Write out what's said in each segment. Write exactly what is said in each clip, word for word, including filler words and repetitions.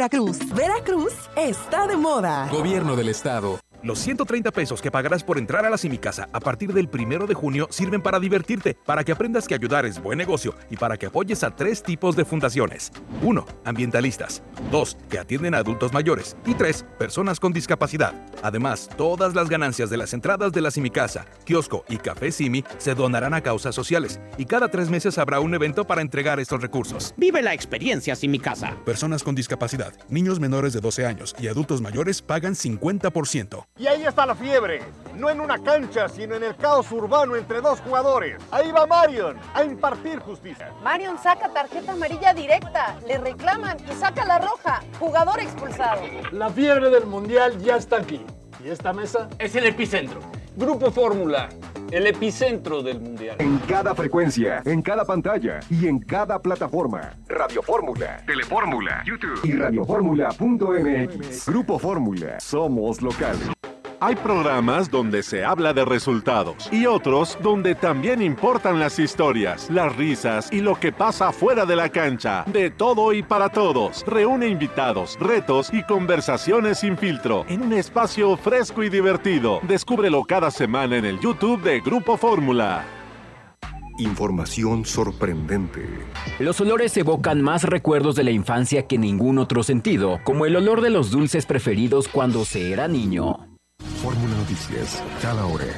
Veracruz. Veracruz está de moda. Gobierno del Estado. Los ciento treinta pesos que pagarás por entrar a la Simicasa a partir del primero de junio sirven para divertirte, para que aprendas que ayudar es buen negocio y para que apoyes a tres tipos de fundaciones. uno. Ambientalistas. dos. Que atienden a adultos mayores. Y tres. Personas con discapacidad. Además, todas las ganancias de las entradas de la Simicasa, kiosco y café Simi se donarán a causas sociales. Y cada tres meses habrá un evento para entregar estos recursos. Vive la experiencia Simicasa. Personas con discapacidad, niños menores de doce años y adultos mayores pagan cincuenta por ciento. Y ahí está la fiebre, no en una cancha, sino en el caos urbano entre dos jugadores. Ahí va Marion a impartir justicia. Marion saca tarjeta amarilla directa, le reclaman y saca la roja, jugador expulsado. La fiebre del mundial ya está aquí. ¿Y esta mesa? Es el epicentro. Grupo Fórmula, el epicentro del mundial. En cada frecuencia, en cada pantalla y en cada plataforma. Radio Fórmula, Telefórmula, YouTube y radioformula punto m x. Grupo Fórmula, somos locales. Hay programas donde se habla de resultados y otros donde también importan las historias, las risas y lo que pasa fuera de la cancha. De todo y para todos. Reúne invitados, retos y conversaciones sin filtro en un espacio fresco y divertido. Descúbrelo cada semana en el YouTube de Grupo Fórmula. Información sorprendente. Los olores evocan más recuerdos de la infancia que ningún otro sentido, como el olor de los dulces preferidos cuando se era niño. Fórmula Noticias, cada hora.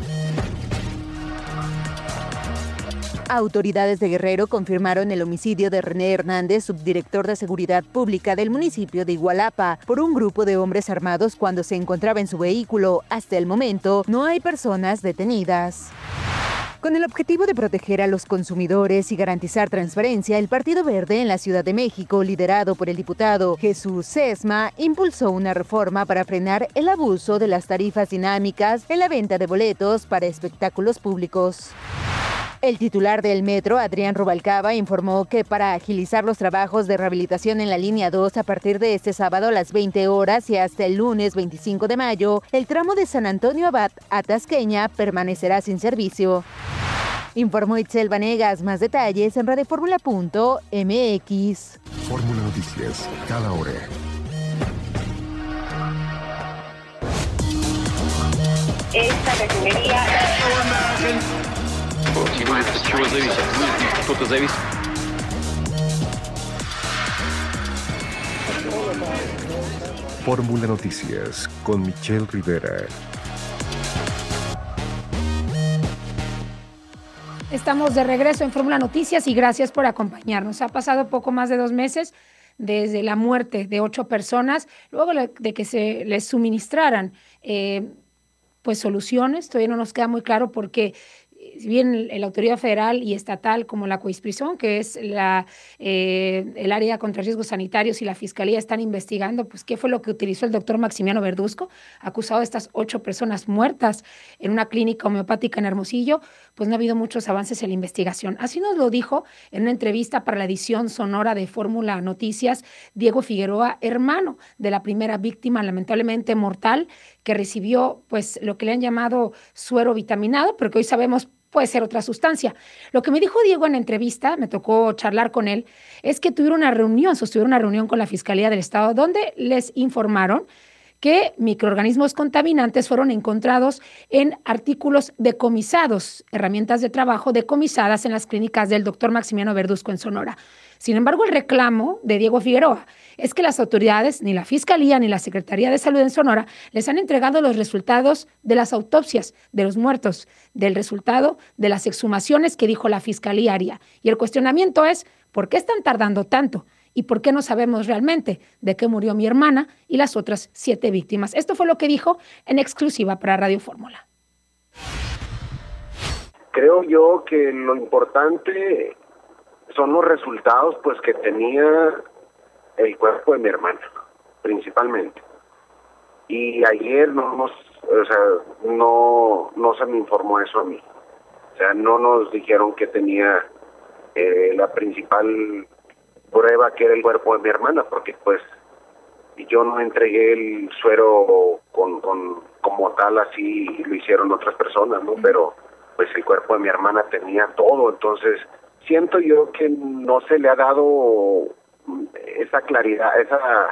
Autoridades de Guerrero confirmaron el homicidio de René Hernández, subdirector de Seguridad Pública del municipio de Igualapa, por un grupo de hombres armados cuando se encontraba en su vehículo. Hasta el momento, no hay personas detenidas. Con el objetivo de proteger a los consumidores y garantizar transparencia, el Partido Verde en la Ciudad de México, liderado por el diputado Jesús Sesma, impulsó una reforma para frenar el abuso de las tarifas dinámicas en la venta de boletos para espectáculos públicos. El titular del metro, Adrián Rubalcaba, informó que para agilizar los trabajos de rehabilitación en la línea dos a partir de este sábado a las veinte horas y hasta el lunes veinticinco de mayo, el tramo de San Antonio Abad a Tasqueña permanecerá sin servicio. Informó Itzel Vanegas. Más detalles en radioformula punto m x. Fórmula Noticias, cada hora. Esta refinería... Fórmula Noticias con Michelle Rivera. Estamos de regreso en Fórmula Noticias y gracias por acompañarnos. Ha pasado poco más de dos meses desde la muerte de ocho personas, luego de que se les suministraran eh, pues soluciones. Todavía no nos queda muy claro porque si bien la autoridad federal y estatal como la COISPRISON, que es la, eh, el área contra riesgos sanitarios, y la Fiscalía están investigando pues qué fue lo que utilizó el doctor Maximiano Verduzco, acusado de estas ocho personas muertas en una clínica homeopática en Hermosillo, pues no ha habido muchos avances en la investigación. Así nos lo dijo en una entrevista para la edición sonora de Fórmula Noticias Diego Figueroa, hermano de la primera víctima lamentablemente mortal, que recibió pues lo que le han llamado suero vitaminado, pero que hoy sabemos puede ser otra sustancia. Lo que me dijo Diego en la entrevista, me tocó charlar con él, es que tuvieron una reunión, sostuvieron una reunión con la Fiscalía del Estado, donde les informaron que microorganismos contaminantes fueron encontrados en artículos decomisados, herramientas de trabajo decomisadas en las clínicas del doctor Maximiano Verduzco en Sonora. Sin embargo, el reclamo de Diego Figueroa es que las autoridades, ni la Fiscalía ni la Secretaría de Salud en Sonora, les han entregado los resultados de las autopsias de los muertos, del resultado de las exhumaciones que dijo la Fiscalía haría. Y el cuestionamiento es, ¿por qué están tardando tanto? ¿Y por qué no sabemos realmente de qué murió mi hermana y las otras siete víctimas? Esto fue lo que dijo en exclusiva para Radio Fórmula. Creo yo que lo importante son los resultados pues que tenía el cuerpo de mi hermana, principalmente. Y ayer no nos, o sea, no, no se me informó eso a mí. O sea, no nos dijeron que tenía eh, la principal prueba, que era el cuerpo de mi hermana, porque pues yo no entregué el suero con, con como tal, así lo hicieron otras personas, ¿no? Pero pues el cuerpo de mi hermana tenía todo, entonces siento yo que no se le ha dado esa claridad, esa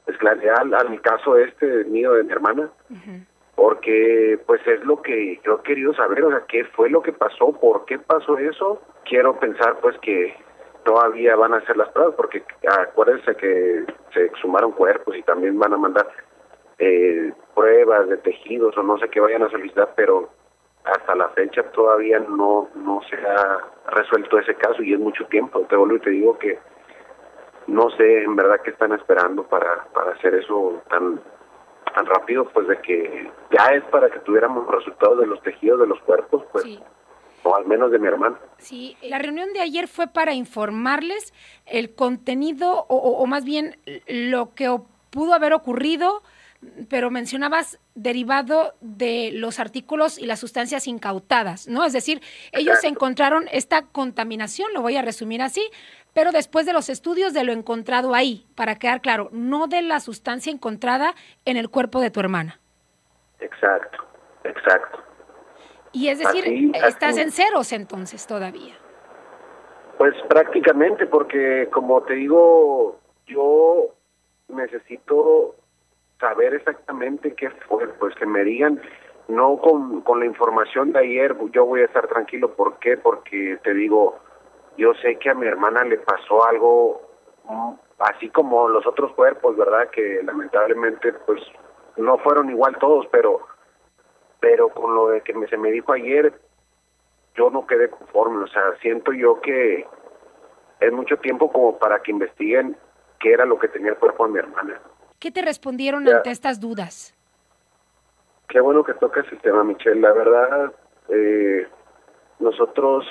pues claridad al, al caso este mío de mi hermana, uh-huh. porque pues es lo que yo he querido saber, o sea, qué fue lo que pasó, por qué pasó eso. Quiero pensar pues que todavía van a hacer las pruebas, porque acuérdense que se exhumaron cuerpos y también van a mandar eh, pruebas de tejidos o no sé qué vayan a solicitar, pero hasta la fecha todavía no no se ha resuelto ese caso y es mucho tiempo. Te vuelvo y te digo que no sé en verdad qué están esperando para para hacer eso tan tan rápido, pues de que ya es para que tuviéramos resultados de los tejidos de los cuerpos, pues, sí. O al menos de mi hermano. Sí, la reunión de ayer fue para informarles el contenido o, o, o más bien lo que pudo haber ocurrido, pero mencionabas derivado de los artículos y las sustancias incautadas, ¿no? Es decir, ellos Exacto. encontraron esta contaminación, lo voy a resumir así, pero después de los estudios de lo encontrado ahí, para quedar claro, no de la sustancia encontrada en el cuerpo de tu hermana. Exacto, exacto. Y es decir, así, estás así. en ceros entonces todavía. Pues prácticamente, porque como te digo, yo necesito saber exactamente qué fue, pues que me digan, no con, con la información de ayer, yo voy a estar tranquilo. ¿Por qué? Porque te digo, yo sé que a mi hermana le pasó algo, así como los otros cuerpos, ¿verdad? Que lamentablemente, pues, no fueron igual todos, pero pero con lo de que me, se me dijo ayer, yo no quedé conforme. O sea, siento yo que es mucho tiempo como para que investiguen qué era lo que tenía el cuerpo de mi hermana. ¿Qué te respondieron ya. ante estas dudas? Qué bueno que tocas el tema, Michelle. La verdad, eh, nosotros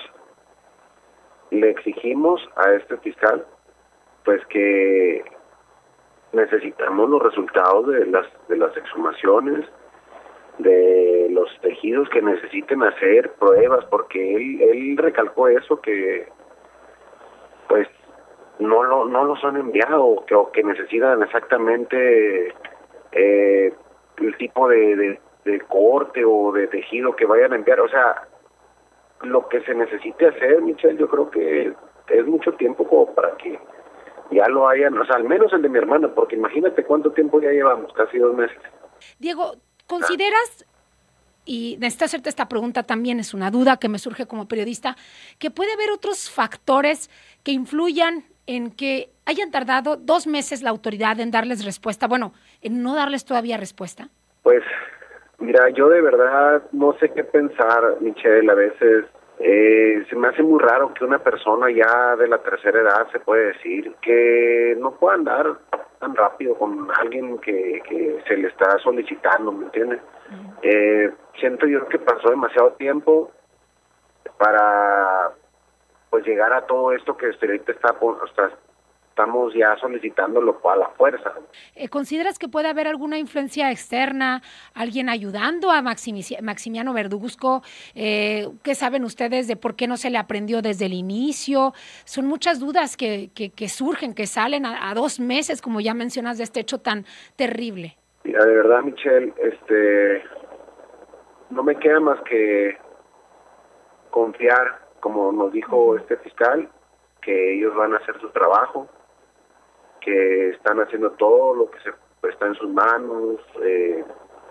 le exigimos a este fiscal, pues que necesitamos los resultados de las de las exhumaciones, de los tejidos que necesiten hacer pruebas, porque él él recalcó eso, que pues no lo no los han enviado, que o que necesitan exactamente eh, el tipo de, de de corte o de tejido que vayan a enviar. O sea, lo que se necesite hacer, Michelle, yo creo que es mucho tiempo como para que ya lo hayan, o sea, al menos el de mi hermana, porque imagínate cuánto tiempo ya llevamos, casi dos meses. Diego, ¿consideras, y necesito hacerte esta pregunta también, es una duda que me surge como periodista, que puede haber otros factores que influyan en que hayan tardado dos meses la autoridad en darles respuesta, bueno, en no darles todavía respuesta? Pues, mira, yo de verdad no sé qué pensar, Michelle. A veces eh, se me hace muy raro que una persona ya de la tercera edad, se puede decir, que no pueda andar tan rápido con alguien que, que se le está solicitando, ¿me entiendes? Uh-huh. Eh, siento yo que pasó demasiado tiempo para pues llegar a todo esto que usted ahorita está, está estamos ya solicitándolo a la fuerza. Eh, ¿Consideras que puede haber alguna influencia externa, alguien ayudando a Maximi- Maximiano Verduzco? Eh, ¿Qué saben ustedes de por qué no se le aprendió desde el inicio? Son muchas dudas que, que, que surgen, que salen a, a dos meses, como ya mencionas, de este hecho tan terrible. Mira, de verdad, Michelle, este, no me queda más que confiar, como nos dijo uh-huh. este fiscal, que ellos van a hacer su trabajo, que están haciendo todo lo que se está en sus manos. Eh,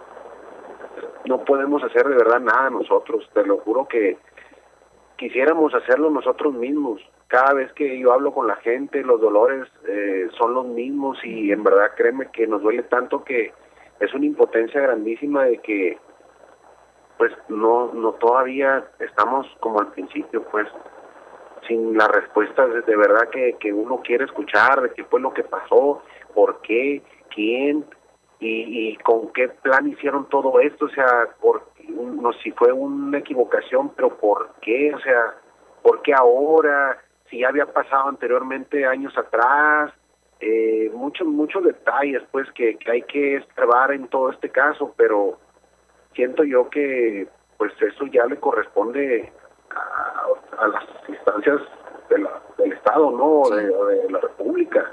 no podemos hacer de verdad nada nosotros, te lo juro que quisiéramos hacerlo nosotros mismos. Cada vez que yo hablo con la gente, los dolores eh, son los mismos, y en verdad créeme que nos duele tanto que es una impotencia grandísima de que pues no no todavía estamos como al principio, pues sin las respuestas de, de verdad que, que uno quiere escuchar, de qué fue lo que pasó, por qué, quién y, y con qué plan hicieron todo esto. O sea, por, no, si fue una equivocación, pero por qué, o sea, por qué ahora, si ya había pasado anteriormente años atrás. Eh, muchos muchos detalles pues que, que hay que escarbar en todo este caso, pero siento yo que pues eso ya le corresponde a, a las instancias de la, del Estado, ¿no? Sí. De, de la República.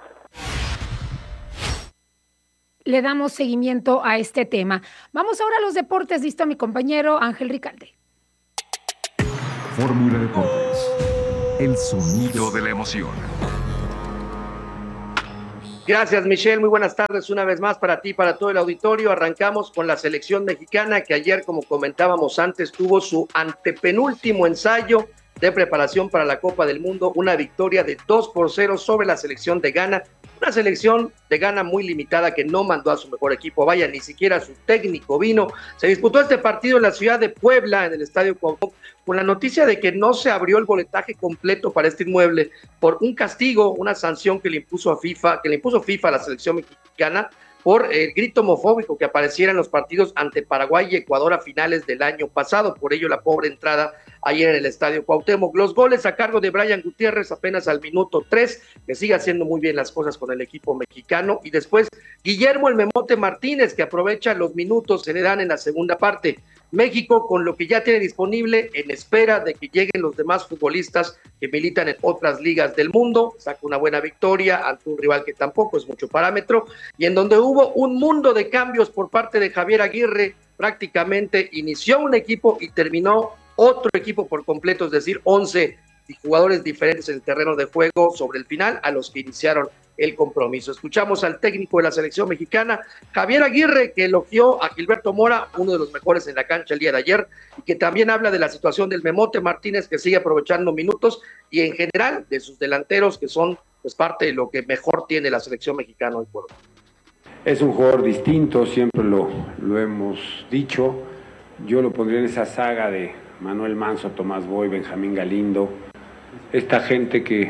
Le damos seguimiento a este tema. Vamos ahora a los deportes. Listo, mi compañero Ángel Ricalde. Fórmula Deportes. El sonido de la emoción. Gracias, Michelle. Muy buenas tardes una vez más para ti y para todo el auditorio. Arrancamos con la selección mexicana que ayer, como comentábamos antes, tuvo su antepenúltimo ensayo de preparación para la Copa del Mundo, una victoria de dos por cero sobre la selección de Ghana, una selección de Ghana muy limitada que no mandó a su mejor equipo, vaya, ni siquiera su técnico vino. Se disputó este partido en la ciudad de Puebla, en el Estadio Cuauhtémoc, con la noticia de que no se abrió el boletaje completo para este inmueble por un castigo, una sanción que le impuso a FIFA, que le impuso FIFA a la selección mexicana por el grito homofóbico que apareciera en los partidos ante Paraguay y Ecuador a finales del año pasado. Por ello, la pobre entrada ayer en el Estadio Cuauhtémoc. Los goles a cargo de Brian Gutiérrez apenas al minuto tres, que sigue haciendo muy bien las cosas con el equipo mexicano. Y después, Guillermo el Memote Martínez, que aprovecha los minutos que le dan en la segunda parte. México, con lo que ya tiene disponible, en espera de que lleguen los demás futbolistas que militan en otras ligas del mundo, saca una buena victoria ante un rival que tampoco es mucho parámetro, y en donde hubo un mundo de cambios por parte de Javier Aguirre. Prácticamente inició un equipo y terminó otro equipo por completo, es decir, once jugadores diferentes en el terreno de juego sobre el final a los que iniciaron el compromiso. Escuchamos al técnico de la selección mexicana, Javier Aguirre, que elogió a Gilberto Mora, uno de los mejores en la cancha el día de ayer, y que también habla de la situación del Memote Martínez, que sigue aprovechando minutos, y en general de sus delanteros, que son pues parte de lo que mejor tiene la selección mexicana hoy por hoy. Es un jugador distinto, siempre lo, lo hemos dicho. Yo lo pondría en esa saga de Manuel Manso, Tomás Boy, Benjamín Galindo, esta gente que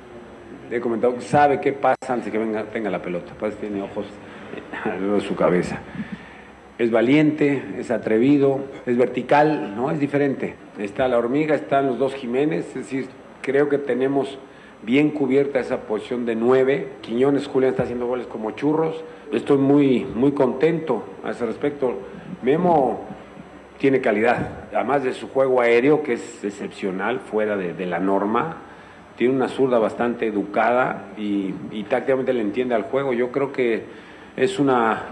he comentado que sabe qué pasa antes de que venga, tenga la pelota, pues tiene ojos alrededor de su cabeza. Es valiente, es atrevido, es vertical, ¿no? Es diferente. Está la hormiga, están los dos Jiménez, es decir, creo que tenemos bien cubierta esa posición de nueve. Quiñones, Julián está haciendo goles como churros. Estoy muy, muy contento a ese respecto. Memo tiene calidad, además de su juego aéreo, que es excepcional, fuera de, de la norma. Tiene una zurda bastante educada y, y tácticamente le entiende al juego. Yo creo que es, una,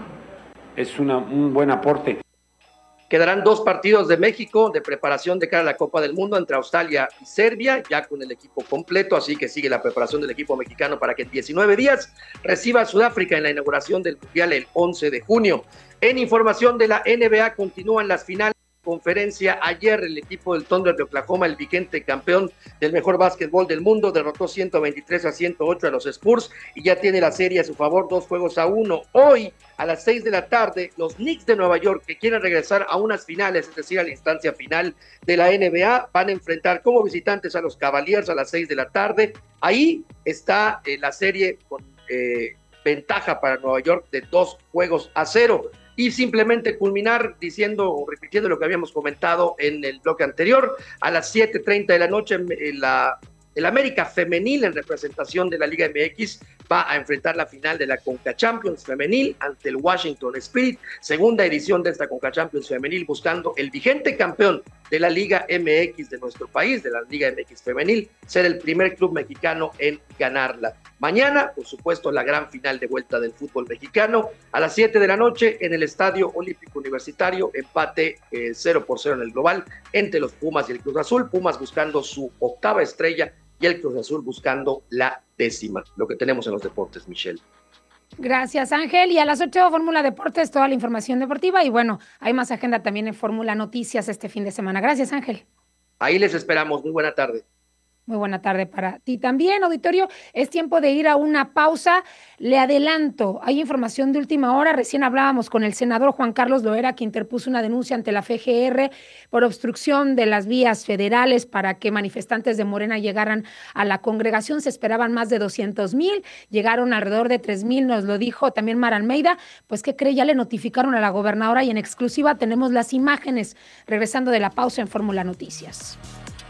es una, un buen aporte. Quedarán dos partidos de México de preparación de cara a la Copa del Mundo entre Australia y Serbia, ya con el equipo completo, así que sigue la preparación del equipo mexicano para que en diecinueve días reciba a Sudáfrica en la inauguración del Mundial el once de junio. En información de la N B A, continúan las finales. Conferencia ayer, el equipo del Thunder de Oklahoma, el vigente campeón del mejor básquetbol del mundo, derrotó ciento veintitrés a ciento ocho a los Spurs y ya tiene la serie a su favor, dos juegos a uno. Hoy, a las seis de la tarde, los Knicks de Nueva York, que quieren regresar a unas finales, es decir, a la instancia final de la N B A, van a enfrentar como visitantes a los Cavaliers a las seis de la tarde. Ahí está eh, la serie con eh, ventaja para Nueva York de dos juegos a cero. Y simplemente culminar diciendo o repitiendo lo que habíamos comentado en el bloque anterior, a las siete treinta de la noche, en la, el América Femenil, en representación de la Liga M X, va a enfrentar la final de la Conca Champions Femenil ante el Washington Spirit, segunda edición de esta Conca Champions Femenil, buscando el vigente campeón de la Liga M X de nuestro país, de la Liga M X Femenil, ser el primer club mexicano en ganarla. Mañana, por supuesto, la gran final de vuelta del fútbol mexicano, a las siete de la noche en el Estadio Olímpico Universitario, empate eh, cero por cero en el global entre los Pumas y el Cruz Azul, Pumas buscando su octava estrella y el Cruz Azul buscando la décima, lo que tenemos en los deportes, Michelle. Gracias, Ángel. Y a las ocho, Fórmula Deportes, toda la información deportiva. Y bueno, hay más agenda también en Fórmula Noticias este fin de semana. Gracias, Ángel. Ahí les esperamos. Muy buena tarde. Muy buena tarde para ti también, auditorio. Es tiempo de ir a una pausa. Le adelanto, hay información de última hora. Recién hablábamos con el senador Juan Carlos Loera, que interpuso una denuncia ante la F G R por obstrucción de las vías federales para que manifestantes de Morena llegaran a la congregación. Se esperaban más de doscientos mil, llegaron alrededor de tres mil, nos lo dijo también Mara Almeida. Pues, ¿qué cree? Ya le notificaron a la gobernadora y en exclusiva tenemos las imágenes regresando de la pausa en Fórmula Noticias.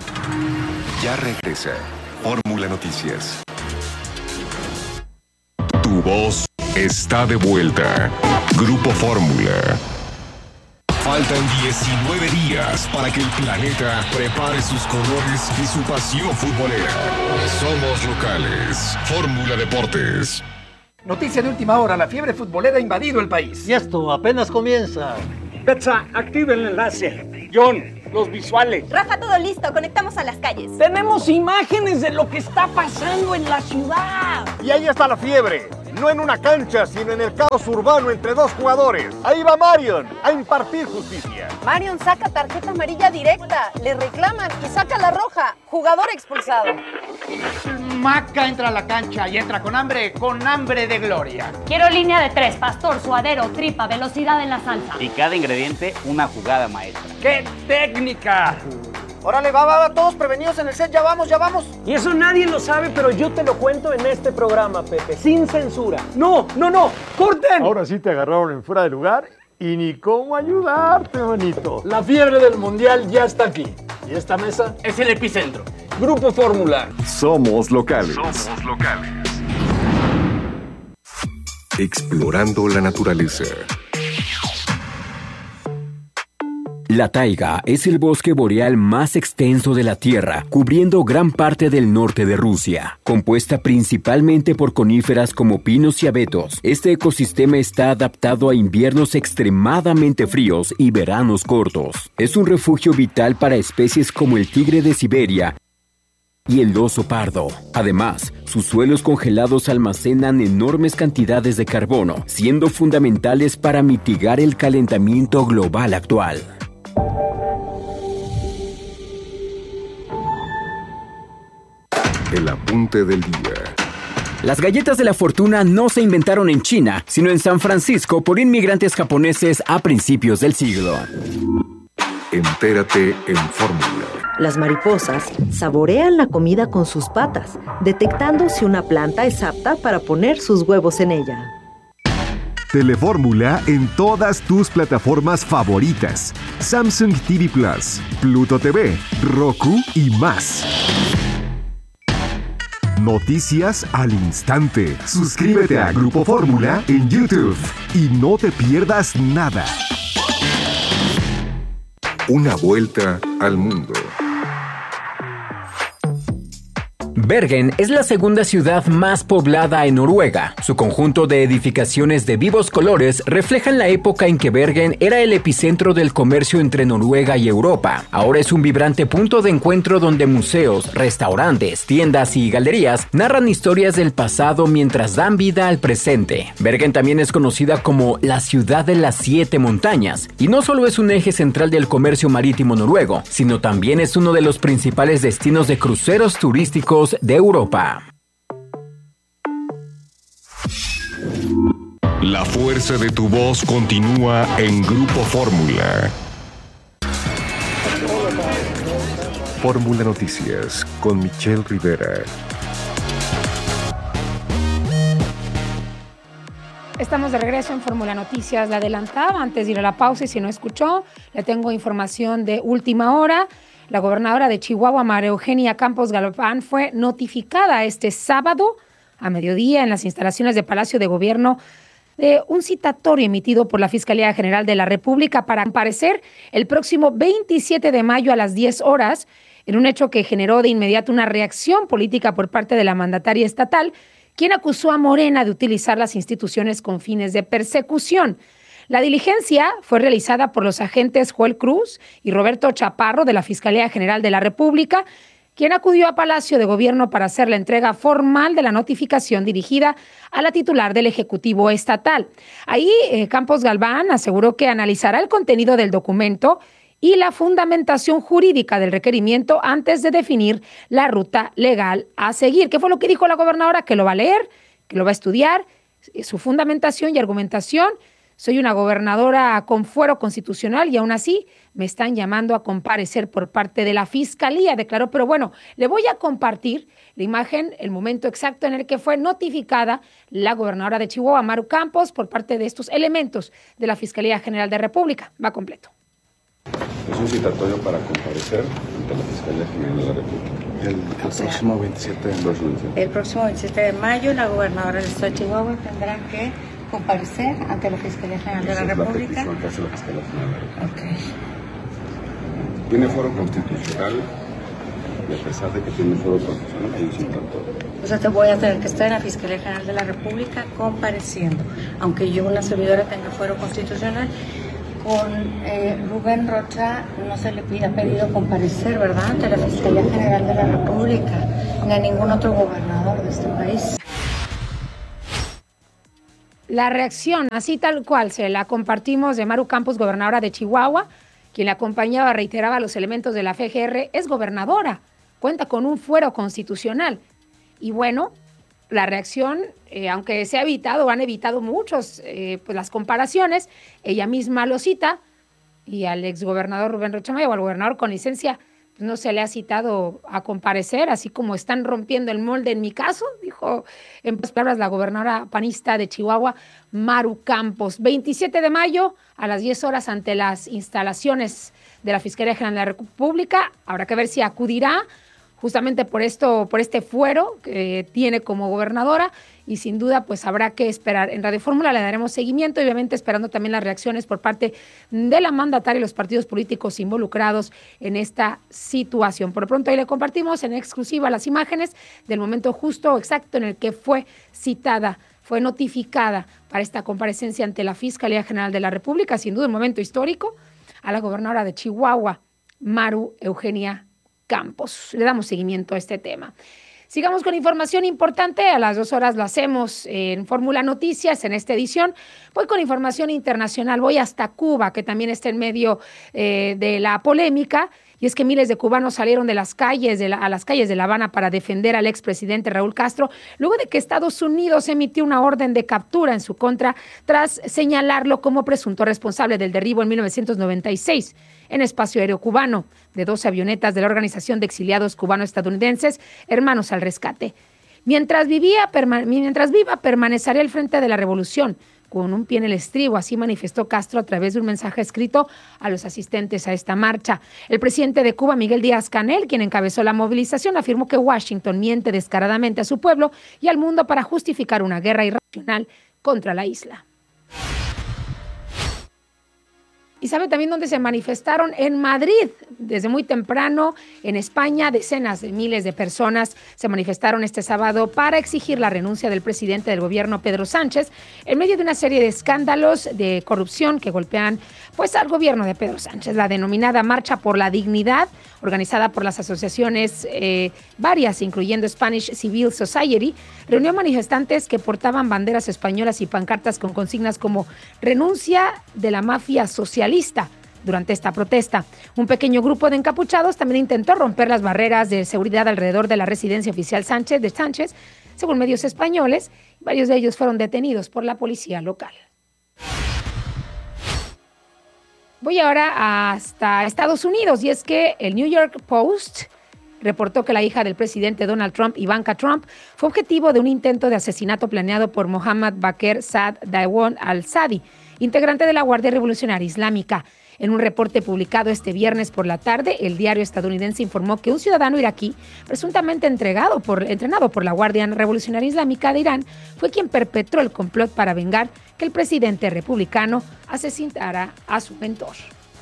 Ya regresa Fórmula Noticias. Tu voz está de vuelta. Grupo Fórmula. Faltan diecinueve días para que el planeta prepare sus colores y su pasión futbolera. Somos locales. Fórmula Deportes. Noticia de última hora, la fiebre futbolera ha invadido el país. Y esto apenas comienza. Betsa, activa el enlace. John, los visuales. Rafa, todo listo, conectamos a las calles. Tenemos imágenes de lo que está pasando en la ciudad. Y ahí está la fiebre. no en una cancha, sino en el caos urbano entre dos jugadores. Ahí va Marion a impartir justicia. Marion saca tarjeta amarilla directa, le reclaman y saca la roja. Jugador expulsado. Maca entra a la cancha y entra con hambre, con hambre de gloria. Quiero línea de tres, pastor, suadero, tripa, velocidad en la salsa. Y cada ingrediente, una jugada maestra. ¡Qué técnica! Órale, va, va, va, todos prevenidos en el set, ya vamos, ya vamos. Y eso nadie lo sabe, pero yo te lo cuento en este programa, Pepe, sin censura. No, no, no, corten. Ahora sí te agarraron en fuera de lugar y ni cómo ayudarte, manito. La fiebre del mundial ya está aquí. ¿Y esta mesa? Es el epicentro. Grupo Fórmula. Somos locales. Somos locales. Explorando la naturaleza. La taiga es el bosque boreal más extenso de la Tierra, cubriendo gran parte del norte de Rusia. Compuesta principalmente por coníferas como pinos y abetos, este ecosistema está adaptado a inviernos extremadamente fríos y veranos cortos. Es un refugio vital para especies como el tigre de Siberia y el oso pardo. Además, sus suelos congelados almacenan enormes cantidades de carbono, siendo fundamentales para mitigar el calentamiento global actual. El apunte del día. Las galletas de la fortuna no se inventaron en China, sino en San Francisco por inmigrantes japoneses a principios del siglo. Entérate en Fórmula. Las mariposas saborean la comida con sus patas, detectando si una planta es apta para poner sus huevos en ella. Telefórmula en todas tus plataformas favoritas. Samsung T V Plus, Pluto T V, Roku y más. Noticias al instante. Suscríbete a Grupo Fórmula en YouTube y no te pierdas nada. Una vuelta al mundo. Bergen es la segunda ciudad más poblada en Noruega. Su conjunto de edificaciones de vivos colores reflejan la época en que Bergen era el epicentro del comercio entre Noruega y Europa. Ahora es un vibrante punto de encuentro donde museos, restaurantes, tiendas y galerías narran historias del pasado mientras dan vida al presente. Bergen también es conocida como la ciudad de las siete montañas, y no solo es un eje central del comercio marítimo noruego, sino también es uno de los principales destinos de cruceros turísticos de Europa. La fuerza de tu voz continúa en Grupo Fórmula. Fórmula Noticias con Michelle Rivera. Estamos de regreso en Fórmula Noticias. La adelantaba antes de ir a la pausa y si no escuchó, le tengo información de última hora. La gobernadora de Chihuahua, María Eugenia Campos Galván, fue notificada este sábado a mediodía en las instalaciones de Palacio de Gobierno de un citatorio emitido por la Fiscalía General de la República para comparecer el próximo veintisiete de mayo a las diez horas, en un hecho que generó de inmediato una reacción política por parte de la mandataria estatal, quien acusó a Morena de utilizar las instituciones con fines de persecución. La diligencia fue realizada por los agentes Joel Cruz y Roberto Chaparro de la Fiscalía General de la República, quien acudió a Palacio de Gobierno para hacer la entrega formal de la notificación dirigida a la titular del Ejecutivo Estatal. Ahí, eh, Campos Galván aseguró que analizará el contenido del documento y la fundamentación jurídica del requerimiento antes de definir la ruta legal a seguir. ¿Qué fue lo que dijo la gobernadora? Que lo va a leer, que lo va a estudiar, su fundamentación y argumentación. Soy una gobernadora con fuero constitucional y aún así me están llamando a comparecer por parte de la Fiscalía, declaró. Pero bueno, le voy a compartir la imagen, el momento exacto en el que fue notificada la gobernadora de Chihuahua, Maru Campos, por parte de estos elementos de la Fiscalía General de la República. Va completo. Es un citatorio para comparecer ante la Fiscalía General de la República. El, el o sea, próximo veintisiete de mayo. El próximo veintisiete de mayo, la gobernadora del Estado de Chihuahua tendrá que comparecer ante la Fiscalía General de la República. La petición que hace la Fiscalía General de la República. Okay. Tiene foro constitucional y a pesar de que tiene foro constitucional hay un citatorio. O sea, te voy a tener que estar en la Fiscalía General de la República compareciendo, aunque yo, una servidora, tenga fuero constitucional. Con eh, Rubén Rocha no se le pide, ha pedido comparecer, ¿verdad?, ante la Fiscalía General de la República, ni a ningún otro gobernador de este país. la reacción, así tal cual, se la compartimos de Maru Campos, gobernadora de Chihuahua, quien la acompañaba, reiteraba los elementos de la F G R, es gobernadora, cuenta con un fuero constitucional. Y bueno, la reacción, eh, aunque se ha evitado, han evitado muchos, eh, pues las comparaciones, ella misma lo cita, y al exgobernador Rubén Rocha Moya o al gobernador con licencia, pues no se le ha citado a comparecer, así como están rompiendo el molde en mi caso, dijo en pocas palabras la gobernadora panista de Chihuahua, Maru Campos. veintisiete de mayo a las diez horas ante las instalaciones de la Fiscalía General de la República. Habrá que ver si acudirá justamente por esto, por este fuero que tiene como gobernadora, y sin duda pues habrá que esperar. En Radio Fórmula le daremos seguimiento, y obviamente esperando también las reacciones por parte de la mandataria y los partidos políticos involucrados en esta situación. Por lo pronto ahí le compartimos en exclusiva las imágenes del momento justo exacto en el que fue citada, fue notificada para esta comparecencia ante la Fiscalía General de la República, sin duda un momento histórico, a la gobernadora de Chihuahua, Maru Eugenia Campos. Le damos seguimiento a este tema. Sigamos con información importante. A las dos horas lo hacemos en Fórmula Noticias en esta edición. Voy con información internacional. Voy hasta Cuba, que también está en medio eh, de la polémica. Y es que miles de cubanos salieron de las calles de la, a las calles de La Habana para defender al expresidente Raúl Castro, luego de que Estados Unidos emitió una orden de captura en su contra tras señalarlo como presunto responsable del derribo en mil novecientos noventa y seis en espacio aéreo cubano de dos avionetas de la Organización de Exiliados Cubano-Estadounidenses Hermanos al Rescate. Mientras, vivía, perma, mientras viva, permaneceré al frente de la revolución, con un pie en el estribo, así manifestó Castro a través de un mensaje escrito a los asistentes a esta marcha. El presidente de Cuba, Miguel Díaz-Canel, quien encabezó la movilización, afirmó que Washington miente descaradamente a su pueblo y al mundo para justificar una guerra irracional contra la isla. ¿Y sabe también dónde se manifestaron? En Madrid, desde muy temprano. En España, decenas de miles de personas se manifestaron este sábado para exigir la renuncia del presidente del gobierno, Pedro Sánchez, en medio de una serie de escándalos de corrupción que golpean pues, al gobierno de Pedro Sánchez. La denominada Marcha por la Dignidad, organizada por las asociaciones eh, varias, incluyendo Spanish Civil Society, reunió manifestantes que portaban banderas españolas y pancartas con consignas como renuncia de la mafia social. Durante esta protesta, un pequeño grupo de encapuchados también intentó romper las barreras de seguridad alrededor de la residencia oficial Sánchez de Sánchez, según medios españoles. Varios de ellos fueron detenidos por la policía local. Voy ahora hasta Estados Unidos, y es que el New York Post reportó que la hija del presidente Donald Trump, Ivanka Trump, fue objetivo de un intento de asesinato planeado por Mohammad Bakr Saad Daewon al-Sadi, integrante de la Guardia Revolucionaria Islámica. En un reporte publicado este viernes por la tarde, el diario estadounidense informó que un ciudadano iraquí, presuntamente entregado por, entrenado por la Guardia Revolucionaria Islámica de Irán, fue quien perpetró el complot para vengar que el presidente republicano asesinara a su mentor.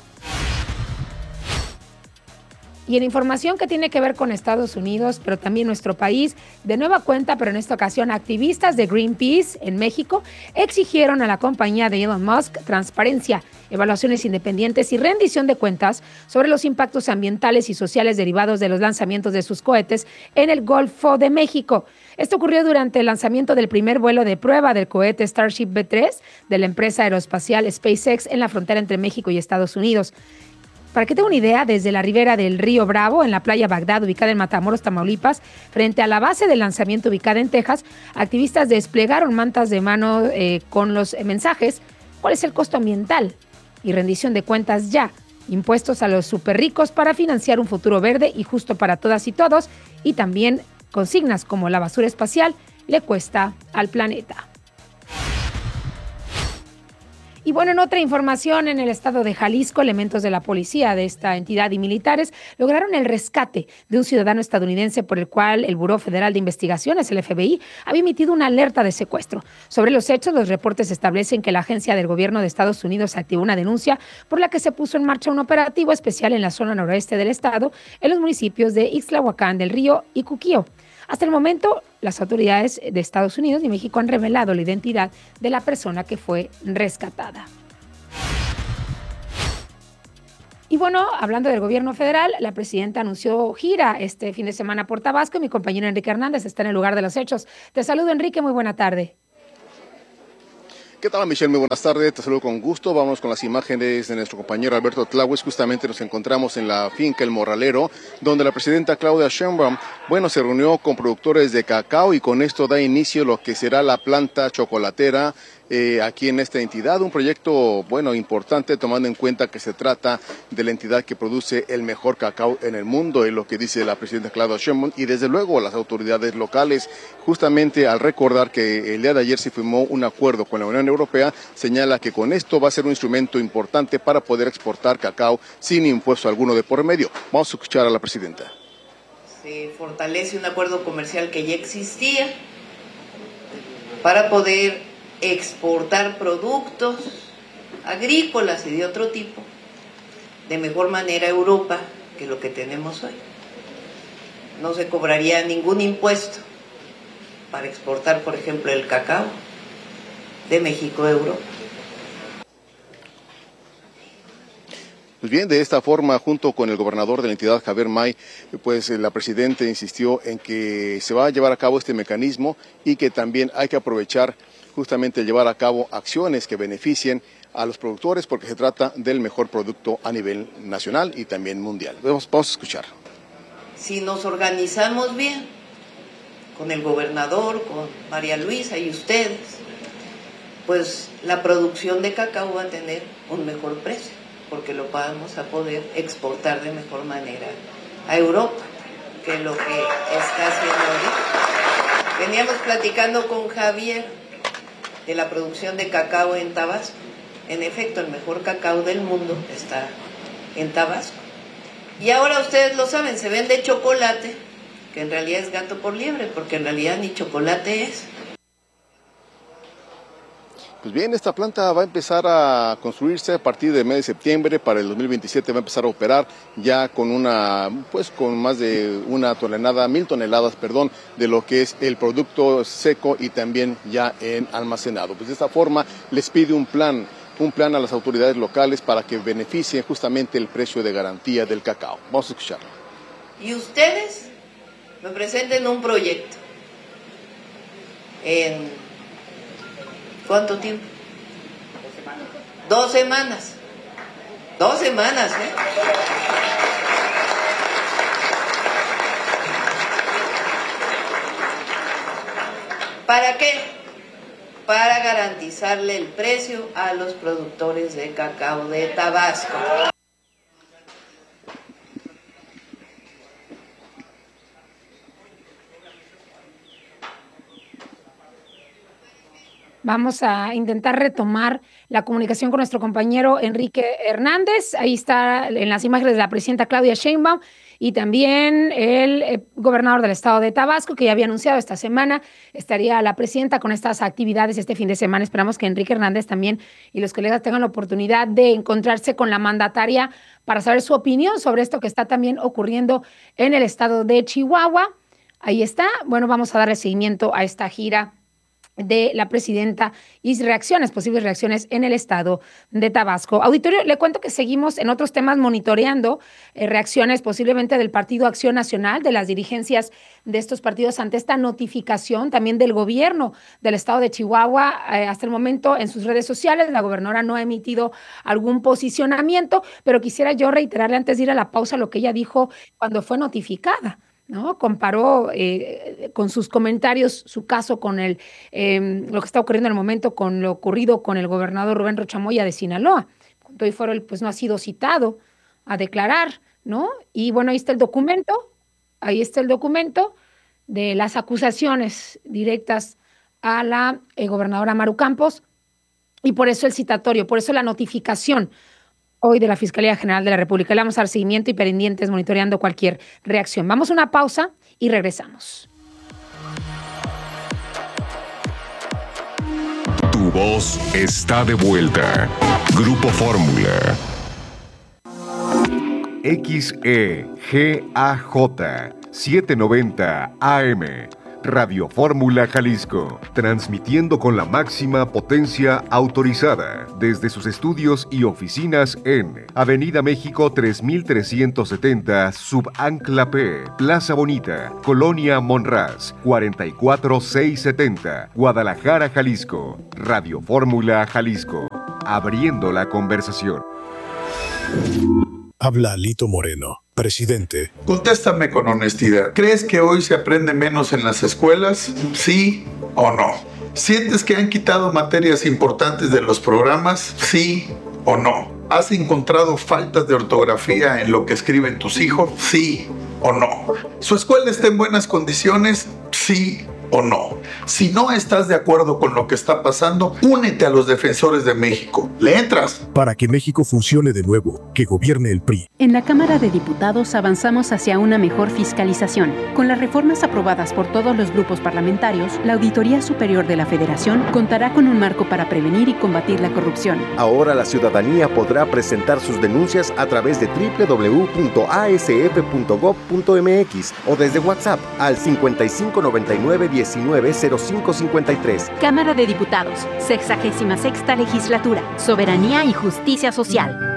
Y en información que tiene que ver con Estados Unidos, pero también nuestro país, de nueva cuenta, pero en esta ocasión activistas de Greenpeace en México exigieron a la compañía de Elon Musk transparencia, evaluaciones independientes y rendición de cuentas sobre los impactos ambientales y sociales derivados de los lanzamientos de sus cohetes en el Golfo de México. Esto ocurrió durante el lanzamiento del primer vuelo de prueba del cohete Starship B tres de la empresa aeroespacial SpaceX en la frontera entre México y Estados Unidos. Para que tenga una idea, desde la ribera del río Bravo, en la playa Bagdad, ubicada en Matamoros, Tamaulipas, frente a la base de lanzamiento ubicada en Texas, activistas desplegaron mantas de mano eh, con los mensajes: ¿cuál es el costo ambiental? Y rendición de cuentas ya. Impuestos a los superricos para financiar un futuro verde y justo para todas y todos. Y también consignas como la basura espacial le cuesta al planeta. Y bueno, en otra información, en el estado de Jalisco, elementos de la policía de esta entidad y militares lograron el rescate de un ciudadano estadounidense por el cual el Buró Federal de Investigaciones, el F B I, había emitido una alerta de secuestro. Sobre los hechos, los reportes establecen que la agencia del gobierno de Estados Unidos activó una denuncia por la que se puso en marcha un operativo especial en la zona noroeste del estado, en los municipios de Ixtlahuacán del Río y Cuquío. Hasta el momento, las autoridades de Estados Unidos y México han revelado la identidad de la persona que fue rescatada. Y bueno, hablando del gobierno federal, la presidenta anunció gira este fin de semana por Tabasco y mi compañero Enrique Hernández está en el lugar de los hechos. Te saludo, Enrique, muy buena tarde. ¿Qué tal, Michelle? Muy buenas tardes, te saludo con gusto. Vamos con las imágenes de nuestro compañero Alberto Tláhuez. Justamente nos encontramos en la finca El Morralero, donde la presidenta Claudia Sheinbaum, bueno, se reunió con productores de cacao y con esto da inicio lo que será la planta chocolatera eh, aquí en esta entidad. Un proyecto, bueno, importante, tomando en cuenta que se trata de la entidad que produce el mejor cacao en el mundo, es lo que dice la presidenta Claudia Sheinbaum, y desde luego las autoridades locales, justamente al recordar que el día de ayer se firmó un acuerdo con la Unión Europea, señala que con esto va a ser un instrumento importante para poder exportar cacao sin impuesto alguno de por medio. Vamos a escuchar a la presidenta. Se fortalece un acuerdo comercial que ya existía para poder exportar productos agrícolas y de otro tipo de mejor manera a Europa que lo que tenemos hoy. No se cobraría ningún impuesto para exportar, por ejemplo, el cacao de México a Europa. Pues bien, de esta forma, junto con el gobernador de la entidad, Javier May, pues la presidenta insistió en que se va a llevar a cabo este mecanismo y que también hay que aprovechar justamente llevar a cabo acciones que beneficien a los productores, porque se trata del mejor producto a nivel nacional y también mundial. Vamos, vamos a escuchar. Si nos organizamos bien con el gobernador, con María Luisa y ustedes, pues la producción de cacao va a tener un mejor precio, porque lo vamos a poder exportar de mejor manera a Europa, que es lo que está haciendo ahorita. Veníamos platicando con Javier de la producción de cacao en Tabasco. En efecto, el mejor cacao del mundo está en Tabasco. Y ahora ustedes lo saben, se vende chocolate, que en realidad es gato por liebre, porque en realidad ni chocolate es. Pues bien, esta planta va a empezar a construirse a partir del mes de septiembre. Para el dos mil veintisiete va a empezar a operar ya con una, pues con más de una tonelada, mil toneladas, perdón, de lo que es el producto seco y también ya en almacenado. Pues de esta forma les pide un plan, un plan a las autoridades locales para que beneficien justamente el precio de garantía del cacao. Vamos a escucharlo. Y ustedes me presenten un proyecto en ¿cuánto tiempo? Dos semanas. Dos semanas, ¿eh? ¿Para qué? Para garantizarle el precio a los productores de cacao de Tabasco. Vamos a intentar retomar la comunicación con nuestro compañero Enrique Hernández. Ahí está en las imágenes de la presidenta Claudia Sheinbaum y también el eh, gobernador del estado de Tabasco, que ya había anunciado esta semana estaría la presidenta con estas actividades este fin de semana. Esperamos que Enrique Hernández también y los colegas tengan la oportunidad de encontrarse con la mandataria para saber su opinión sobre esto que está también ocurriendo en el estado de Chihuahua. Ahí está. Bueno, vamos a darle seguimiento a esta gira de la presidenta y reacciones, posibles reacciones en el estado de Tabasco. Auditorio, le cuento que seguimos en otros temas monitoreando eh, reacciones posiblemente del Partido Acción Nacional, de las dirigencias de estos partidos ante esta notificación, también del gobierno del estado de Chihuahua. Eh, hasta el momento en sus redes sociales la gobernadora no ha emitido algún posicionamiento, pero quisiera yo reiterarle antes de ir a la pausa lo que ella dijo cuando fue notificada, ¿no? Comparó eh, con sus comentarios su caso con el, eh, lo que está ocurriendo en el momento con lo ocurrido con el gobernador Rubén Rocha Moya de Sinaloa. Hoy fueron, pues no ha sido citado a declarar, ¿no? Y bueno, ahí está el documento, ahí está el documento de las acusaciones directas a la eh, gobernadora Maru Campos, y por eso el citatorio, por eso la notificación hoy de la Fiscalía General de la República. Le vamos a dar seguimiento y pendientes monitoreando cualquier reacción. Vamos a una pausa y regresamos. Tu voz está de vuelta. Grupo Fórmula. X E G A J setecientos noventa A M. Radio Fórmula Jalisco, transmitiendo con la máxima potencia autorizada desde sus estudios y oficinas en Avenida México tres mil trescientos setenta, Subancla P, Plaza Bonita, Colonia Monraz, cuarenta y cuatro mil seiscientos setenta, Guadalajara, Jalisco. Radio Fórmula Jalisco, abriendo la conversación. Habla Alito Moreno, presidente. Contéstame con honestidad. ¿Crees que hoy se aprende menos en las escuelas? ¿Sí o no? ¿Sientes que han quitado materias importantes de los programas? ¿Sí o no? ¿Has encontrado faltas de ortografía en lo que escriben tus hijos? ¿Sí o no? ¿Su escuela está en buenas condiciones? ¿Sí o no? Si no estás de acuerdo con lo que está pasando, únete a los defensores de México. ¿Le entras? Para que México funcione de nuevo, que gobierne el P R I. En la Cámara de Diputados avanzamos hacia una mejor fiscalización. Con las reformas aprobadas por todos los grupos parlamentarios, la Auditoría Superior de la Federación contará con un marco para prevenir y combatir la corrupción. Ahora la ciudadanía podrá presentar sus denuncias a través de doble u doble u doble u punto a s f punto gob punto m x o desde WhatsApp al cincuenta y cinco noventa y nueve diecinueve cero cinco cincuenta y tres. Cámara de Diputados, sexagésima sexta Legislatura, Soberanía y Justicia Social.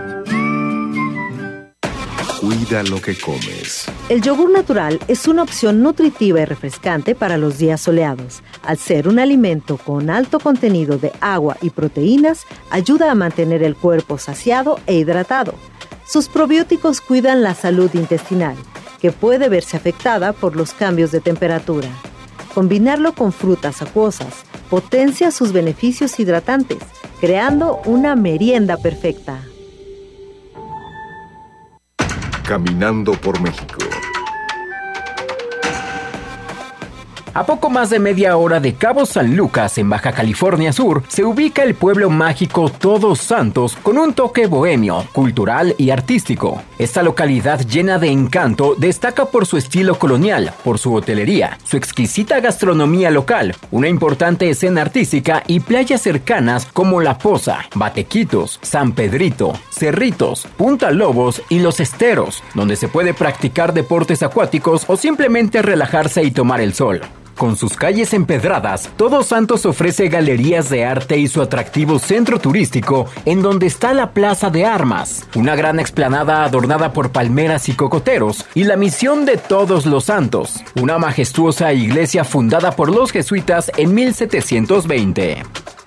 Cuida lo que comes. El yogur natural es una opción nutritiva y refrescante para los días soleados. Al ser un alimento con alto contenido de agua y proteínas, ayuda a mantener el cuerpo saciado e hidratado. Sus probióticos cuidan la salud intestinal, que puede verse afectada por los cambios de temperatura. Combinarlo con frutas acuosas potencia sus beneficios hidratantes, creando una merienda perfecta. Caminando por México. A poco más de media hora de Cabo San Lucas, en Baja California Sur, se ubica el pueblo mágico Todos Santos con un toque bohemio, cultural y artístico. Esta localidad llena de encanto destaca por su estilo colonial, por su hotelería, su exquisita gastronomía local, una importante escena artística y playas cercanas como La Poza, Batequitos, San Pedrito, Cerritos, Punta Lobos y Los Esteros, donde se puede practicar deportes acuáticos o simplemente relajarse y tomar el sol. Con sus calles empedradas, Todos Santos ofrece galerías de arte y su atractivo centro turístico, en donde está la Plaza de Armas, una gran explanada adornada por palmeras y cocoteros, y la Misión de Todos los Santos, una majestuosa iglesia fundada por los jesuitas en mil setecientos veinte.